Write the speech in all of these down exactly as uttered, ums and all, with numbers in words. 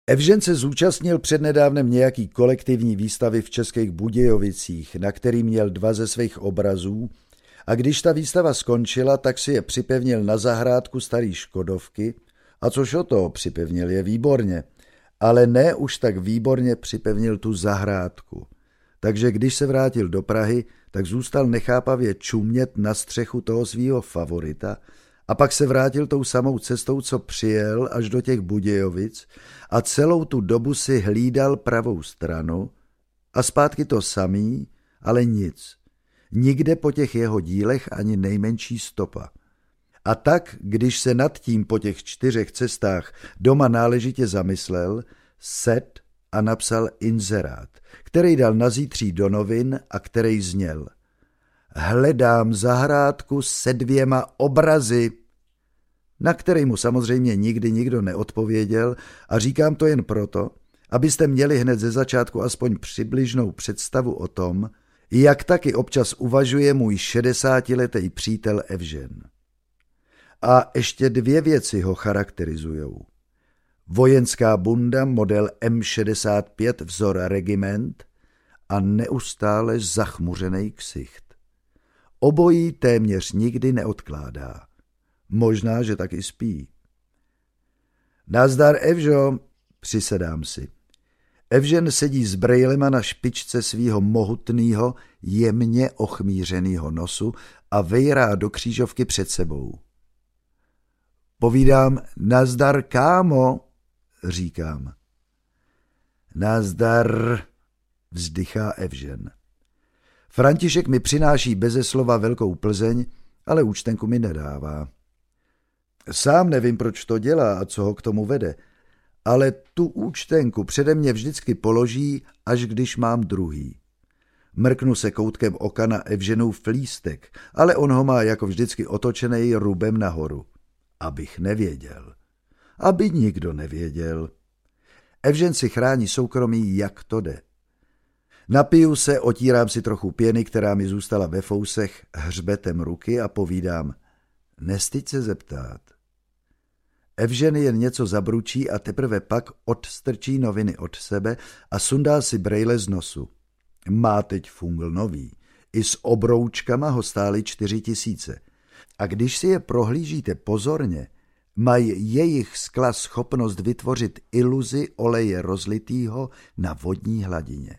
Evžen se zúčastnil přednedávnem nějaký kolektivní výstavy v Českých Budějovicích, na který měl dva ze svých obrazů, a když ta výstava skončila, tak si je připevnil na zahrádku starý Škodovky, a což o to připevnil je výborně, ale ne už tak výborně připevnil tu zahrádku. Takže když se vrátil do Prahy, tak zůstal nechápavě čumět na střechu toho svýho favorita a pak se vrátil tou samou cestou, co přijel až do těch Budějovic a celou tu dobu si hlídal pravou stranu a zpátky to samý, ale nic. Nikde po těch jeho dílech ani nejmenší stopa. A tak, když se nad tím po těch čtyřech cestách doma náležitě zamyslel, sed a napsal inzerát, který dal na zítří do novin a který zněl: Hledám zahrádku se dvěma obrazy, na který mu samozřejmě nikdy nikdo neodpověděl, a říkám to jen proto, abyste měli hned ze začátku aspoň přibližnou představu o tom, jak taky občas uvažuje můj šedesátiletý přítel Evžen. A ještě dvě věci ho charakterizujou. Vojenská bunda model M šedesát pět vzor regiment a neustále zachmuřený ksicht. Obojí téměř nikdy neodkládá. Možná, že taky spí. Nazdar, Evžo, přisedám si. Evžen sedí s brejlema na špičce svýho mohutnýho, jemně ochmířenýho nosu a vejrá do křížovky před sebou. Povídám, nazdar, kámo, říkám. Nazdar, vzdychá Evžen. František mi přináší beze slova velkou Plzeň, ale účtenku mi nedává. Sám nevím, proč to dělá a co ho k tomu vede, ale tu účtenku přede mě vždycky položí, až když mám druhý. Mrknu se koutkem oka na Evženův lístek, ale on ho má jako vždycky otočený rubem nahoru. Abych nevěděl. Aby nikdo nevěděl. Evžen si chrání soukromí, jak to jde. Napiju se, otírám si trochu pěny, která mi zůstala ve fousech, hřbetem ruky a povídám, nestyď se zeptat. Evžen jen něco zabručí a teprve pak odstrčí noviny od sebe a sundá si brejle z nosu. Má teď fungl nový. I s obroučkama ho stály čtyři tisíce. A když si je prohlížíte pozorně, mají jejich skla schopnost vytvořit iluzi oleje rozlitýho na vodní hladině.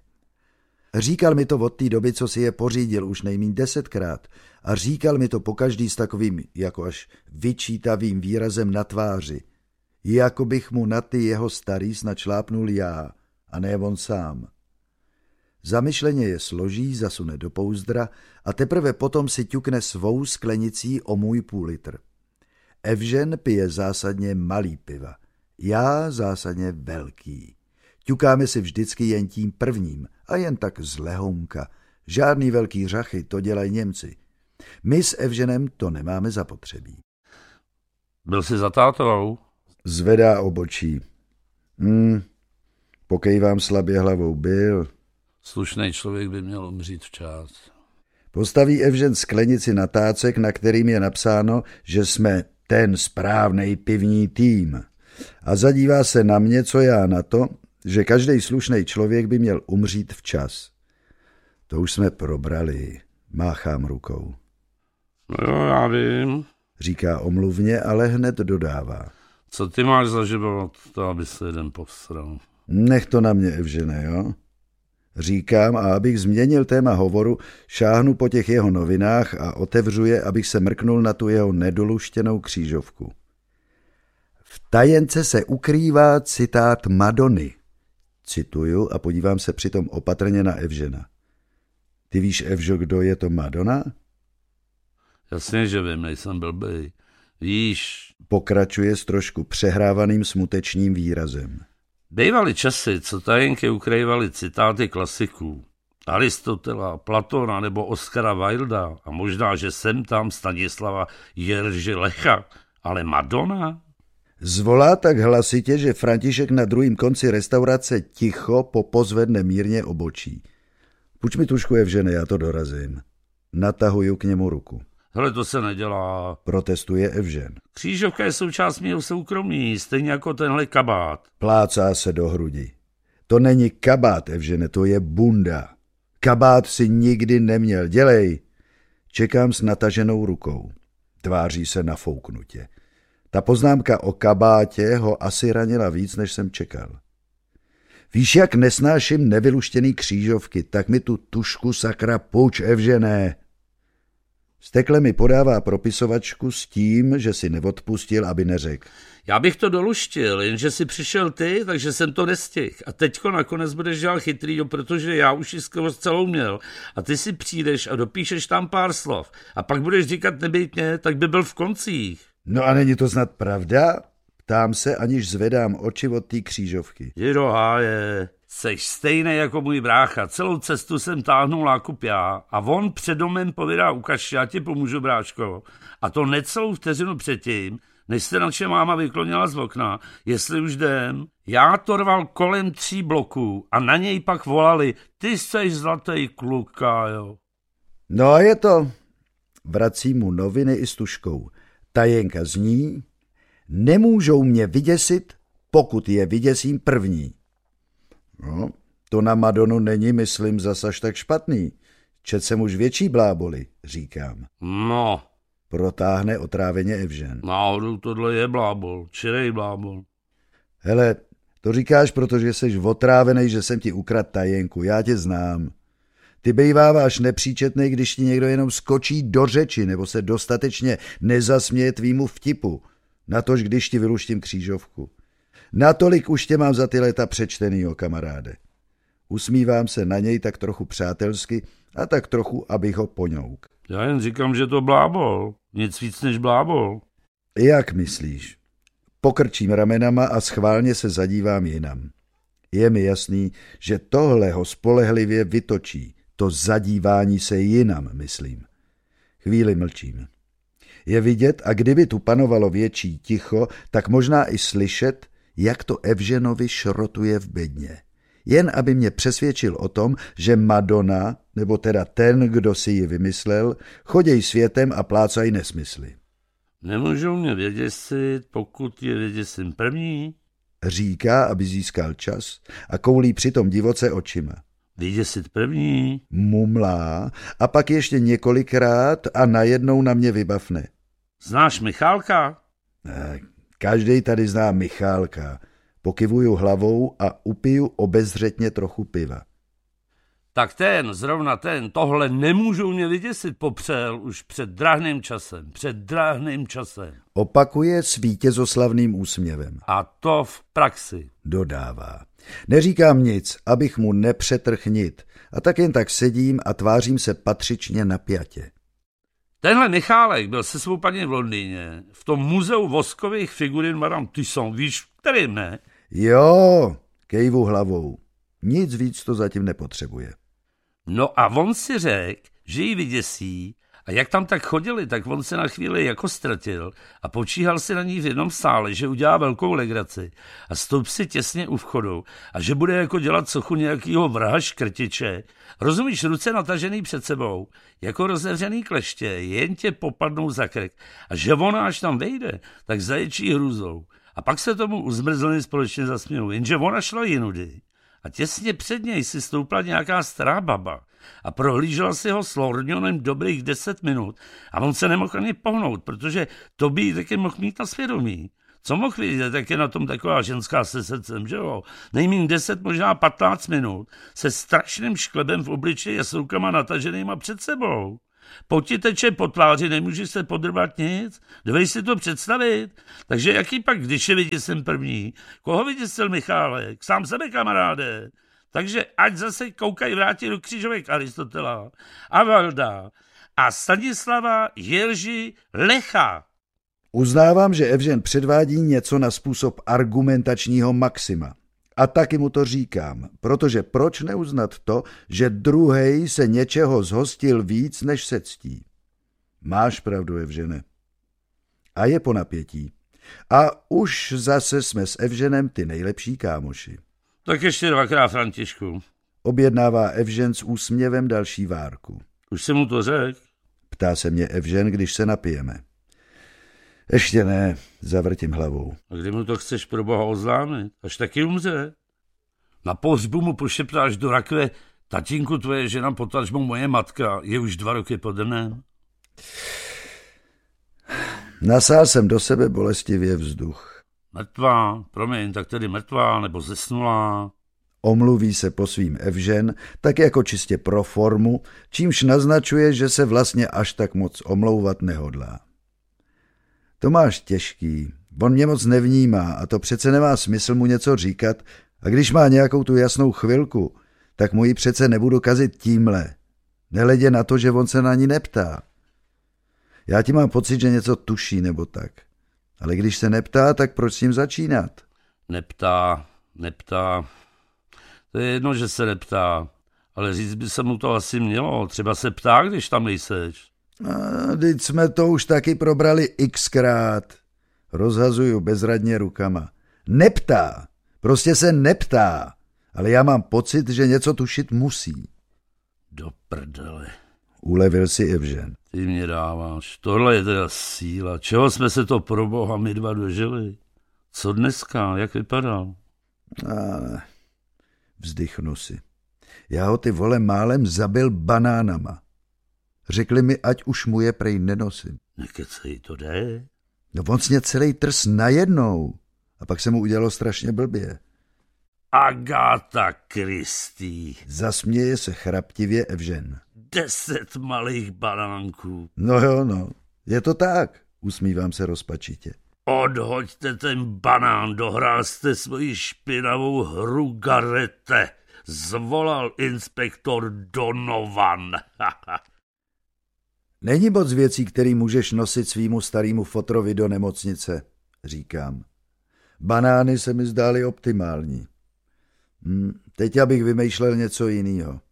Říkal mi to od té doby, co si je pořídil už nejmíň desetkrát, a říkal mi to pokaždý s takovým jako až vyčítavým výrazem na tváři, jako bych mu na ty jeho starý snad šlápnul já, a ne on sám. Zamyšleně je složí, zasune do pouzdra a teprve potom si ťukne svou sklenicí o můj půl litr. Evžen pije zásadně malý piva, já zásadně velký. Ťukáme si vždycky jen tím prvním a jen tak z lehounka. Žádný velký řachy, to dělají Němci. My s Evženem to nemáme zapotřebí. Byl jsi za tátou? Zvedá obočí. Hm, pokejvám slabě hlavou, byl. Slušný člověk by měl umřít včas. Postaví Evžen sklenici na tácek, na kterým je napsáno, že jsme ten správnej pivní tým. A zadívá se na mě, co já na to, že každý slušný člověk by měl umřít včas. To už jsme probrali, máchám rukou. No jo, já vím, říká omluvně, ale hned dodává. Co ty máš za život, to aby se jeden povstral. Nech to na mě, Evžene, jo? Říkám, a abych změnil téma hovoru, šáhnu po těch jeho novinách a otevřu je, abych se mrknul na tu jeho nedoluštěnou křížovku. V tajence se ukrývá citát Madony. Cituju a podívám se přitom opatrně na Evžena. Ty víš, Evžo, kdo je to Madonna? Jasně, že vím, nejsem blbej. Víš... Pokračuje s trošku přehrávaným smutečným výrazem. Bývaly časy, co tajenky ukrývaly citáty klasiků. Aristotela, Platona nebo Oskara Wilda a možná, že sem tam Stanislava Jerži Lecha, ale Madonna? Zvolá tak hlasitě, že František na druhém konci restaurace ticho popozvedne mírně obočí. Puč mi tušku, Evžene, já to dorazím. Natahuju k němu ruku. Hele, to se nedělá. Protestuje Evžen. Křížovka je součást mého soukromí, stejně jako tenhle kabát. Plácá se do hrudi. To není kabát, Evžene, to je bunda. Kabát si nikdy neměl, dělej. Čekám s nataženou rukou. Tváří se nafouknutě. Ta poznámka o kabátě ho asi ranila víc, než jsem čekal. Víš, jak nesnáším nevyluštěný křížovky, tak mi tu tušku sakra puč, Evžené. Stekle mi podává propisovačku s tím, že si neodpustil, aby neřekl. Já bych to doluštil, jenže si přišel ty, takže jsem to nestihl. A teďko nakonec budeš dělat chytrýho, protože já už ji skoro celou měl. A ty si přijdeš a dopíšeš tam pár slov. A pak budeš říkat nebytně, tak by byl v koncích. No a není to snad pravda? Ptám se, aniž zvedám oči od té křížovky. Jido háje, seš stejný jako můj brácha. Celou cestu jsem táhnul nákup já a on před domem povídá, ukaž, já ti pomůžu, bráško. A to necelou vteřinu předtím, než se naše máma vyklonila z okna, jestli už jdem. Já to rval kolem tří bloků a na něj pak volali, ty seš zlatý kluk, jo. No a je to. Vrací mu noviny i s tuškou. Tajenka zní, nemůžou mě vyděsit, pokud je vyděsím první. No, to na Madonu není, myslím, zasaž tak špatný. Čet jsem už větší bláboli, říkám. No. Protáhne otráveně Evžen. Náhodou tohle je blábol, čirej blábol. Hele, to říkáš, protože jsi otrávenej, že jsem ti ukradl tajenku, já tě znám. Ty bejváváš nepříčetnej, když ti někdo jenom skočí do řeči nebo se dostatečně nezasměje tvýmu vtipu. Natož, když ti vyluštím křížovku. Natolik už tě mám za ty léta přečtenýho, kamaráde. Usmívám se na něj tak trochu přátelsky a tak trochu, abych ho poňouk. Já jen říkám, že to blábol. Nic víc než blábol. Jak myslíš? Pokrčím ramenama a schválně se zadívám jinam. Je mi jasný, že tohle ho spolehlivě vytočí. To zadívání se jinam, myslím. Chvíli mlčím. Je vidět, a kdyby tu panovalo větší ticho, tak možná i slyšet, jak to Evženovi šrotuje v bedně. Jen aby mě přesvědčil o tom, že Madonna, nebo teda ten, kdo si ji vymyslel, choděj světem a plácají nesmysly. Nemůžou mě vyděsit, pokud je vyděsím první? Říká, aby získal čas a koulí přitom divoce očima. Vyděsit první? Mumlá a pak ještě několikrát a najednou na mě vybavne. Znáš Michálka? Každej tady zná Michálka. Pokyvuju hlavou a upiju obezřetně trochu piva. Tak ten, zrovna ten, tohle nemůžou mě vyděsit, popřel už před drahným časem, před drahným časem. Opakuje s vítězoslavným úsměvem. A to v praxi. Dodává. Neříkám nic, abych mu nepřetrhl nit, a tak jen tak sedím a tvářím se patřičně napjatě. Tenhle Michálek byl se svou paní v Londýně, v tom muzeu voskových figurin Madame Tussauds, víš, kterým ne? Jo, kejvu hlavou. Nic víc to zatím nepotřebuje. No a on si řekl, že ji vyděsí, a jak tam tak chodili, tak on se na chvíli jako ztratil a počíhal si na ní v jednom sále, že udělá velkou legraci a stoup si těsně u vchodu a že bude jako dělat sochu nějakýho vraha škrtiče. Rozumíš, ruce natažený před sebou, jako rozevřený kleště, jen tě popadnou za krk a že ona až tam vejde, tak zaječí hrůzou. A pak se tomu uzmrzleni společně zasmějou, jenže ona šla jinudy. A těsně před něj si stoupla nějaká stará baba a prohlížela si ho s lorňonem dobrých deset minut a on se nemohl ani pohnout, protože to by jí taky mohl mít na svědomí. Co mohl vidět, tak je na tom taková ženská se srdcem, že jo? Nejmín deset, možná patnáct minut se strašným šklebem v obličeji a s rukama nataženýma před sebou. Poti teče po tváři, nemůžeš se podrbat nic, dovej si to představit. Takže jaký pak, když je vyděsím první? Koho vyděsil Michálek? Sám sebe, kamaráde. Takže ať zase koukají vrátí do křížovek Aristotela a Valda a Stanislava Jerži Lecha. Uznávám, že Evžen předvádí něco na způsob argumentačního maxima. A taky mu to říkám, protože proč neuznat to, že druhej se něčeho zhostil víc, než se ctí. Máš pravdu, Evžene. A je po napětí. A už zase jsme s Evženem ty nejlepší kámoši. Tak ještě dvakrát, Františku. Objednává Evžen s úsměvem další várku. Už jsem mu to řekl. Ptá se mě Evžen, když se napijeme. Ještě ne, zavrtím hlavou. A kdy mu to chceš pro boha oznámit? Až taky umře. Na pohřbu mu pošeptáš do rakve: tatínku, tvoje žena, potažmo moje matka, je už dva roky pod dnem. Nasál jsem do sebe bolestivě vzduch. Mrtvá, promiň, tak tedy mrtvá nebo zesnulá. Omluví se po svým Evžen, tak jako čistě pro formu, čímž naznačuje, že se vlastně až tak moc omlouvat nehodlá. To máš těžký, on mě moc nevnímá a to přece nemá smysl mu něco říkat, a když má nějakou tu jasnou chvilku, tak mu ji přece nebudu kazit tímhle. Nehledě na to, že on se na ní neptá. Já ti mám pocit, že něco tuší nebo tak. Ale když se neptá, tak proč s ním začínat? Neptá, neptá. To je jedno, že se neptá, ale říct by se mu to asi mělo. Třeba se ptá, když tam nejseš. A teď jsme to už taky probrali xkrát. Rozhazuju bezradně rukama. Neptá, prostě se neptá, ale já mám pocit, že něco tušit musí. Do prdele. Ulevil si Evžen. Ty mě dáváš. Tohle je teda síla. Čeho jsme se to pro boha my dva dožili? Co dneska? Jak vypadal? Ale vzdychnu si. Já ho ty vole málem zabil banánama. Řekli mi, ať už mu je prej nenosím. Nekecej, to jde? No on sně celý trs najednou. A pak se mu udělalo strašně blbě. Agáta Kristý. Zasměje se chraptivě Evžen. Deset malých banánků. No jo, no. Je to tak. Usmívám se rozpačitě. Odhoďte ten banán, dohrál jste svoji špinavou hru, Garete. Zvolal inspektor Donovan. Není moc věcí, který můžeš nosit svýmu starýmu fotrovi do nemocnice, říkám. Banány se mi zdály optimální. Hm, teď abych vymýšlel něco jiného.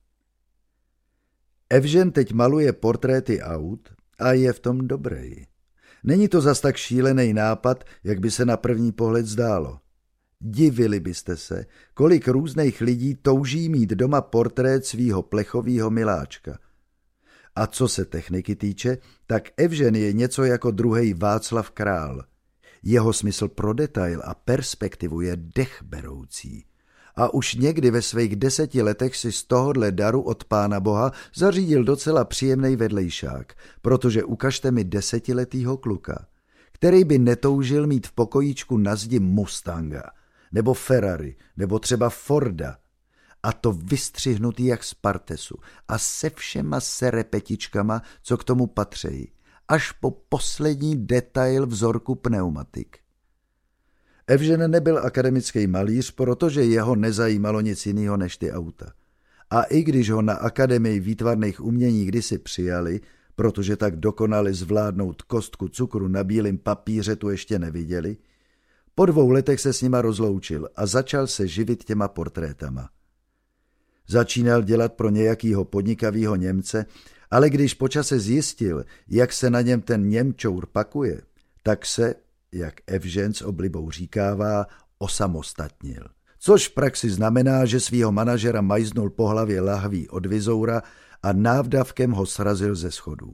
Evžen teď maluje portréty aut a je v tom dobrý. Není to zas tak šílený nápad, jak by se na první pohled zdálo. Divili byste se, kolik různých lidí touží mít doma portrét svýho plechovýho miláčka. A co se techniky týče, tak Evžen je něco jako druhej Václav Král. Jeho smysl pro detail a perspektivu je dechberoucí. A už někdy ve svých deseti letech si z tohohle daru od Pána Boha zařídil docela příjemnej vedlejšák, protože ukažte mi desetiletýho kluka, který by netoužil mít v pokojíčku na zdi Mustanga, nebo Ferrari, nebo třeba Forda, a to vystřihnutý jak z partesu a se všema serepetičkama, co k tomu patří, až po poslední detail vzorku pneumatik. Evžen nebyl akademický malíř, protože jeho nezajímalo nic jiného než ty auta. A i když ho na Akademii výtvarných umění kdysi přijali, protože tak dokonale zvládnout kostku cukru na bílém papíře tu ještě neviděli, po dvou letech se s nima rozloučil a začal se živit těma portrétama. Začínal dělat pro nějakýho podnikavýho Němce, ale když po čase zjistil, jak se na něm ten Němčour pakuje, tak se, jak Evžen s oblibou říkává, osamostatnil. Což v praxi znamená, že svýho manažera majznul po hlavě lahví od vizoura a návdavkem ho srazil ze schodů.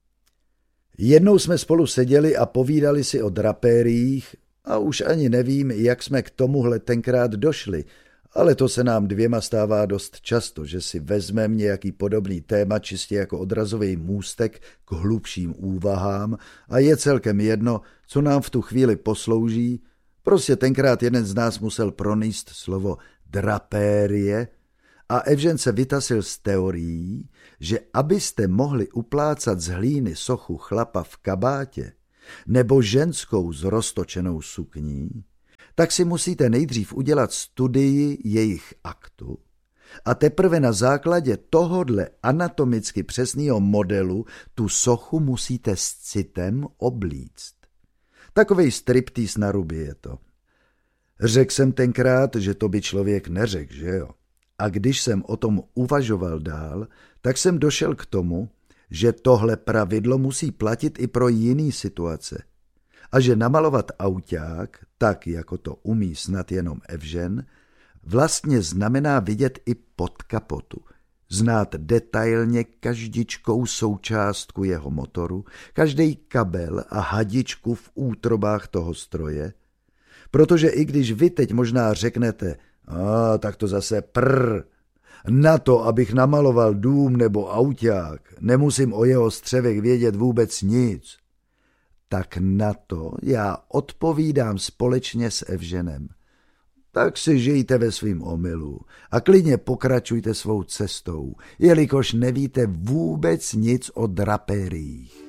Jednou jsme spolu seděli a povídali si o drapériích a už ani nevím, jak jsme k tomuhle tenkrát došli, ale to se nám dvěma stává dost často, že si vezmeme nějaký podobný téma čistě jako odrazový můstek k hlubším úvahám a je celkem jedno, co nám v tu chvíli poslouží. Prostě tenkrát jeden z nás musel pronést slovo drapérie a Evžen se vytasil z teorií, že abyste mohli uplácat z hlíny sochu chlapa v kabátě nebo ženskou s roztočenou sukní, tak si musíte nejdřív udělat studii jejich aktu a teprve na základě tohodle anatomicky přesného modelu tu sochu musíte s citem oblíct. Takovej striptýz na ruby je to. Řekl jsem tenkrát, že to by člověk neřekl, že jo? A když jsem o tom uvažoval dál, tak jsem došel k tomu, že tohle pravidlo musí platit i pro jiný situace. A že namalovat auták, tak jako to umí snad jenom Evžen, vlastně znamená vidět i pod kapotu. znát detailně každičkou součástku jeho motoru, každý kabel a hadičku v útrobách toho stroje, protože i když vy teď možná řeknete, a tak to zase prr, na to, abych namaloval dům nebo auták, nemusím o jeho střevech vědět vůbec nic, tak na to já odpovídám společně s Evženem. Tak si žijte ve svým omylu a klidně pokračujte svou cestou, jelikož nevíte vůbec nic o drapériích.